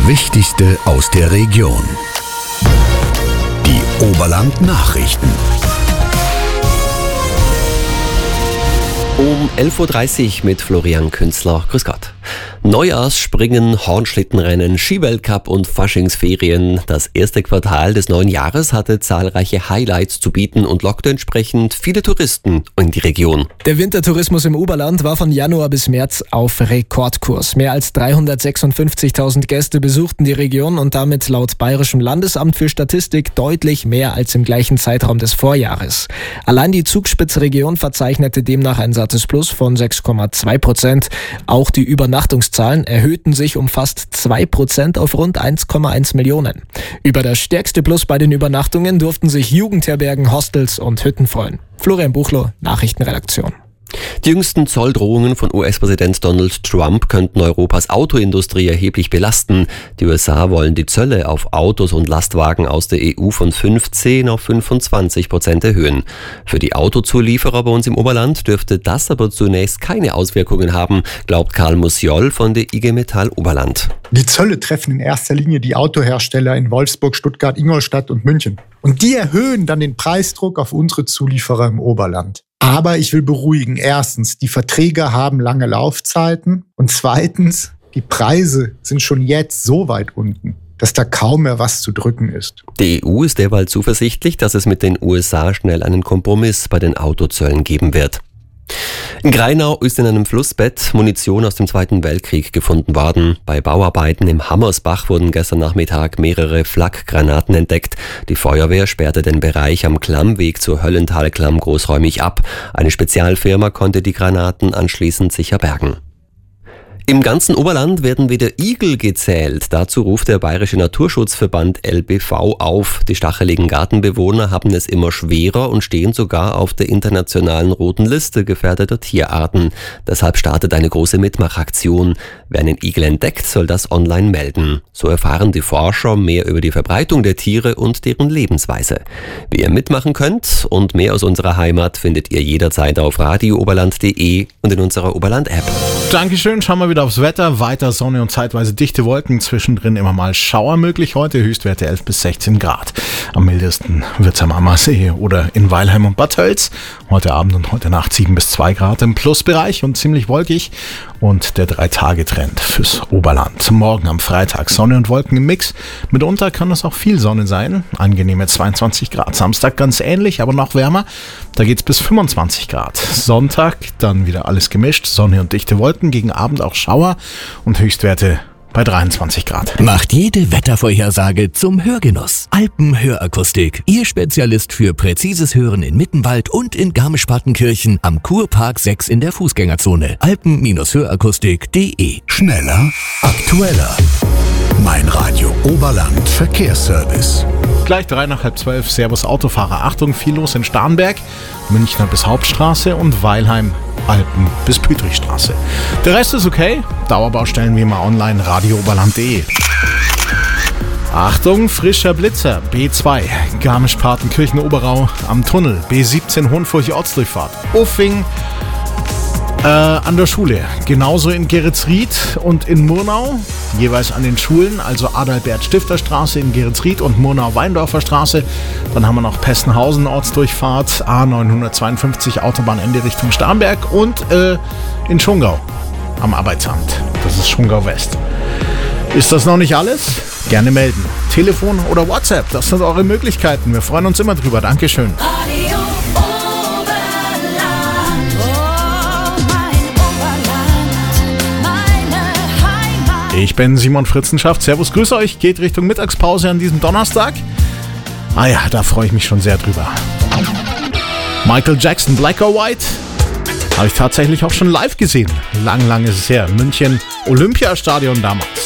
Wichtigste aus der Region. Die Oberland-Nachrichten. Um 11.30 Uhr mit Florian Künzler. Grüß Gott. Neujahrsspringen, Hornschlittenrennen, Skiweltcup und Faschingsferien. Das erste Quartal des neuen Jahres hatte zahlreiche Highlights zu bieten und lockte entsprechend viele Touristen in die Region. Der Wintertourismus im Oberland war von Januar bis März auf Rekordkurs. Mehr als 356.000 Gäste besuchten die Region und damit laut Bayerischem Landesamt für Statistik deutlich mehr als im gleichen Zeitraum des Vorjahres. Allein die Zugspitzregion verzeichnete demnach ein sattes Plus von 6,2%. Auch die Übernachtungszahlen erhöhten sich um fast 2% auf rund 1,1 Millionen. Über das stärkste Plus bei den Übernachtungen durften sich Jugendherbergen, Hostels und Hütten freuen. Florian Buchloh, Nachrichtenredaktion. Die jüngsten Zolldrohungen von US-Präsident Donald Trump könnten Europas Autoindustrie erheblich belasten. Die USA wollen die Zölle auf Autos und Lastwagen aus der EU von 15 auf 25% erhöhen. Für die Autozulieferer bei uns im Oberland dürfte das aber zunächst keine Auswirkungen haben, glaubt Karl Musiol von der IG Metall Oberland. Die Zölle treffen in erster Linie die Autohersteller in Wolfsburg, Stuttgart, Ingolstadt und München. Und die erhöhen dann den Preisdruck auf unsere Zulieferer im Oberland. Aber ich will beruhigen. Erstens, die Verträge haben lange Laufzeiten. Und zweitens, die Preise sind schon jetzt so weit unten, dass da kaum mehr was zu drücken ist. Die EU ist derweil zuversichtlich, dass es mit den USA schnell einen Kompromiss bei den Autozöllen geben wird. In Grainau ist in einem Flussbett Munition aus dem Zweiten Weltkrieg gefunden worden. Bei Bauarbeiten im Hammersbach wurden gestern Nachmittag mehrere Flakgranaten entdeckt. Die Feuerwehr sperrte den Bereich am Klammweg zur Höllentalklamm großräumig ab. Eine Spezialfirma konnte die Granaten anschließend sicher bergen. Im ganzen Oberland werden wieder Igel gezählt. Dazu ruft der Bayerische Naturschutzverband LBV auf. Die stacheligen Gartenbewohner haben es immer schwerer und stehen sogar auf der internationalen roten Liste gefährdeter Tierarten. Deshalb startet eine große Mitmachaktion. Wer einen Igel entdeckt, soll das online melden. So erfahren die Forscher mehr über die Verbreitung der Tiere und deren Lebensweise. Wie ihr mitmachen könnt und mehr aus unserer Heimat findet ihr jederzeit auf radiooberland.de und in unserer Oberland-App. Dankeschön, schauen wir wieder aufs Wetter. Weiter Sonne und zeitweise dichte Wolken. Zwischendrin immer mal Schauer möglich heute. Höchstwerte 11 bis 16 Grad. Am mildesten wird es am Ammersee oder in Weilheim und Bad Tölz. Heute Abend und heute Nacht 7 bis 2 Grad im Plusbereich und ziemlich wolkig. Und der 3-Tage-Trend fürs Oberland. Morgen am Freitag Sonne und Wolken im Mix. Mitunter kann es auch viel Sonne sein. Angenehme 22 Grad. Samstag ganz ähnlich, aber noch wärmer. Da geht's bis 25 Grad. Sonntag dann wieder alles gemischt. Sonne und dichte Wolken. Gegen Abend auch Schauer und Höchstwerte bei 23 Grad. Macht jede Wettervorhersage zum Hörgenuss. Alpenhörakustik. Ihr Spezialist für präzises Hören in Mittenwald und in Garmisch-Partenkirchen am Kurpark 6 in der Fußgängerzone. Alpen-Hörakustik.de. Schneller, aktueller. Mein Radio Oberland Verkehrsservice. Gleich 11:03. Servus Autofahrer. Achtung, viel los in Starnberg, Münchner bis Hauptstraße und Weilheim, Alpen bis Pütrichstraße. Der Rest ist okay. Dauerbaustellen wie immer online, radiooberland.de. Achtung, frischer Blitzer. B2, Garmisch-Partenkirchen-Oberau am Tunnel. B17, Hohenfurch-Ortsdurchfahrt. Uffing an der Schule. Genauso in Geretsried und in Murnau. Jeweils an den Schulen, also Adalbert-Stifter-Straße in Geretsried und Murnau-Weindorfer Straße. Dann haben wir noch Pessenhausen, Ortsdurchfahrt, A952, Autobahnende Richtung Starnberg und in Schongau am Arbeitsamt. Das ist Schongau West. Ist das noch nicht alles? Gerne melden. Telefon oder WhatsApp, das sind eure Möglichkeiten. Wir freuen uns immer drüber. Dankeschön. Ich bin Simon Fritzenschaft. Servus, grüße euch. Geht Richtung Mittagspause an diesem Donnerstag. Ah ja, da freue ich mich schon sehr drüber. Michael Jackson, Black or White, habe ich tatsächlich auch schon live gesehen. Lang ist es her. München, Olympiastadion damals.